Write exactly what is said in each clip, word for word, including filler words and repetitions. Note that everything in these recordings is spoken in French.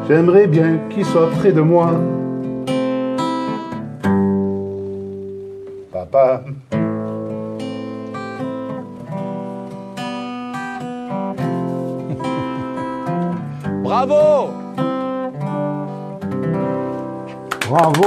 j'aimerais bien qu'il soit près de moi. Papa. Bravo! Bravo.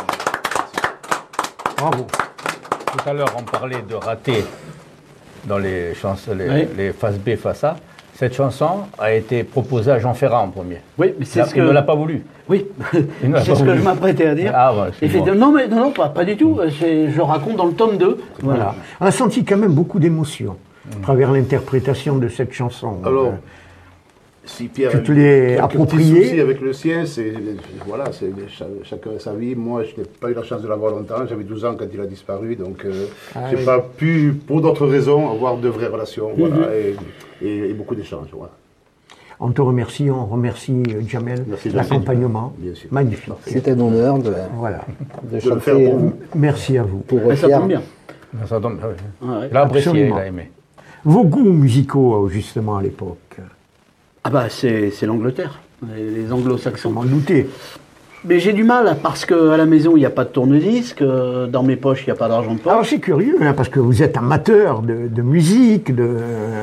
Bravo. Tout à l'heure, on parlait de raté dans les, chansons, les, Oui. les faces B, face A. Cette chanson a été proposée à Jean Ferrat en premier. Oui, mais c'est Là, ce il que... ne l'a pas voulu. Oui, Il ne l'a c'est pas ce que voulu. je m'apprêtais à dire. Ah ouais, excuse-moi. Effectivement, non, mais non, non, pas, pas du tout. C'est- Je raconte dans le tome deux. Voilà. On a senti quand même beaucoup d'émotion à travers l'interprétation de cette chanson. Alors, Euh, si Pierre tu a te l'es quelques approprié. petits soucis avec le sien, c'est voilà, c'est cha- chacun sa vie. Moi, je n'ai pas eu la chance de l'avoir longtemps. J'avais douze ans quand il a disparu, donc euh, Ah j'ai oui. pas pu, pour d'autres raisons, avoir de vraies relations, voilà, et, et- et beaucoup d'échanges. Voilà. On te remercie, on remercie euh, Jamel, Merci, l'accompagnement. Bien sûr. Magnifique. C'est un honneur de, Voilà. de le chanter faire pour euh, vous. Merci à vous. pour Mais ça Pierre. tombe bien. Ça tombe- ah oui. Ouais, ouais. Il a apprécié, Absolument. il a aimé. Vos goûts musicaux, euh, justement, à l'époque, Ah bah c'est c'est l'Angleterre, les, les anglo-saxons. m'en douter. Mais j'ai du mal parce qu'à la maison il n'y a pas de tourne-disque, euh, dans mes poches il n'y a pas d'argent de Alors poche. c'est curieux, hein, parce que vous êtes amateur de, de musique, de...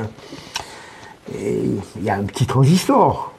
et il y a un petit transistor.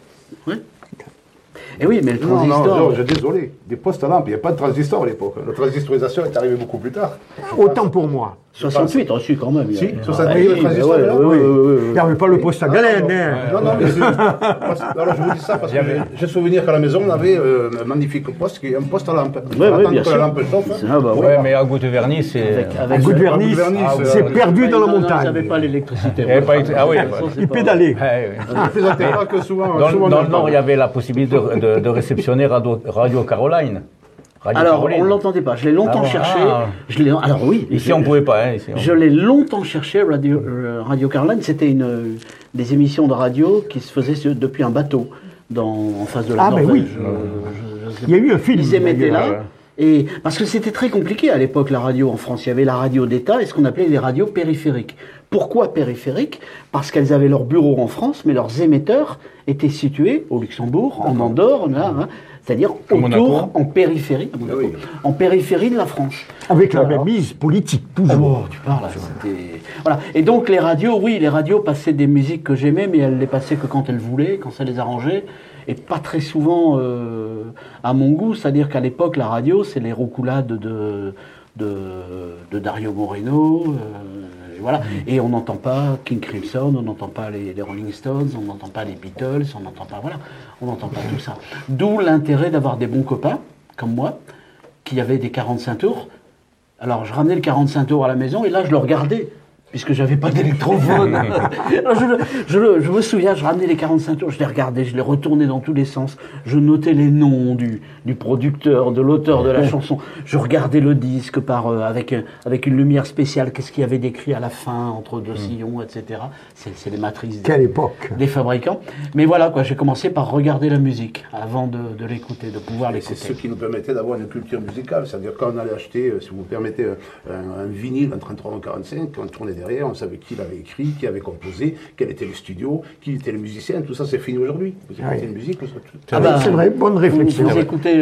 Et oui, mais le Non, non, transistor. Georges, désolé. Des postes à lampe, il n'y a pas de transistor à l'époque. La transistorisation est arrivée beaucoup plus tard. Autant pour moi. soixante-huit, reçu quand même. Si, il y a- soixante-huit, Ah, le oui, transistor, mais ouais, là, ouais, oui. ouais, ouais, ouais. Il n'y avait pas le poste à galène. hein. Non, non, mais c'est- parce- alors je vous dis ça parce que j'ai- j'ai souvenir qu'à la maison, on avait euh, un magnifique poste, qui est un poste à lampe. Ouais, ouais, Attendre bien que sûr. la lampe chauffe. Ah bah ouais. Ouais, mais à goutte vernis, c'est. Avec- Un avec- coup de vernis, Un coup de vernis, Ah, c'est ouais. perdu dans la Non, non, montagne. Ils n'avaient pas l'électricité. Il y avait pas été- ah oui, Ça, ouais. c'est Il pas- pédalait. Ouais, ouais. Je ne plaisantais pas que souvent. Dans, souvent dans on le Nord, il y avait la possibilité de, de- de réceptionner Radio, Radio Caroline. Radio Alors, Caroline. on ne l'entendait pas. Je l'ai longtemps Ah bon, cherché. ah. Je l'ai- Alors oui. Ici, je- on ne pouvait pas. Hein, ici, on- Je l'ai longtemps cherché, Radio, euh, Radio Caroline. C'était une, euh, des émissions de radio qui se faisaient sur- depuis un bateau dans, en face de la Ah, ben Norvège. oui. Je- je- je sais Il y a eu un film. Ils émettaient d'ailleurs. là. Et, parce que c'était très compliqué à l'époque, la radio en France. Il y avait la radio d'État et ce qu'on appelait les radios périphériques. Pourquoi périphériques? Parce qu'elles avaient leur bureau en France, mais leurs émetteurs étaient situés au Luxembourg, en Andorre, là, hein, c'est-à-dire Au autour, Monaco. en périphérie, à Monaco, Oui. en périphérie de la France. Avec la Voilà. même mise politique, Oh, toujours. tu parles, là, c'était... Voilà. Et donc les radios, oui, les radios passaient des musiques que j'aimais, mais elles les passaient que quand elles voulaient, quand ça les arrangeait, et pas très souvent euh, à mon goût. C'est-à-dire qu'à l'époque, la radio, c'est les roucoulades de, de, de Dario Moreno, euh, et voilà. Et on n'entend pas King Crimson, on n'entend pas les, les Rolling Stones, on n'entend pas les Beatles, on n'entend pas, voilà, on n'entend pas tout ça. D'où l'intérêt d'avoir des bons copains, comme moi, qui avaient des quarante-cinq tours. Alors, je ramenais le quarante-cinq tours à la maison et là, je le regardais, puisque j'avais pas d'électrophone. Alors, je, le- je, le- je me souviens, je ramenais les quarante-cinq tours, je les regardais, je les retournais dans tous les sens. Je notais les noms du, du producteur, de l'auteur de la chanson. Je regardais le disque par, euh, avec, euh, avec une lumière spéciale. Qu'est-ce qu'il y avait décrit à la fin, entre deux sillons, et cetera. C'est c'est les matrices des, Quelle époque. des fabricants. Mais voilà, quoi, j'ai commencé par regarder la musique avant de, de l'écouter, de pouvoir Et c'est ce l'écouter. qui nous permettait d'avoir une culture musicale. C'est-à-dire quand on allait acheter, euh, si vous me permettez, un, un vinyle, un trente-trois ou un quarante-cinq, on tournait derrière, on savait qui l'avait écrit, qui avait composé, quel était le studio, qui était le musicien. Tout ça, c'est fini aujourd'hui. Vous écoutez Oui. une musique, vous- Ah bah, C'est vrai, bonne Vous, réflexion. vous écoutez